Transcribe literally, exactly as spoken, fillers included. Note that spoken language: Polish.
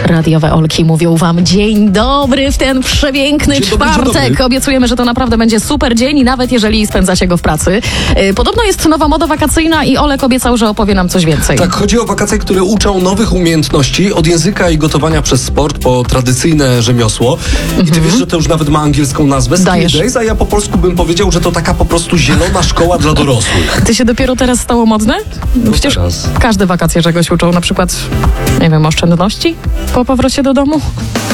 Radiowe Olki mówią wam dzień dobry w ten przepiękny Dzień dobry, czwartek. dzień dobry. Obiecujemy, że to naprawdę będzie super dzień i nawet jeżeli spędzacie go w pracy. Yy, podobno jest nowa moda wakacyjna i Olek obiecał, że opowie nam coś więcej. Tak, chodzi o wakacje, które uczą nowych umiejętności, od języka i gotowania przez sport po tradycyjne rzemiosło. I ty wiesz, że to już nawet ma angielską nazwę, Skill Dajesz. Days, a ja po polsku bym powiedział, że to taka po prostu zielona szkoła dla dorosłych. Ty się dopiero teraz stało modne? No przecież teraz. każde wakacje czegoś uczą, na przykład, nie wiem, oszczędności po powrocie do domu.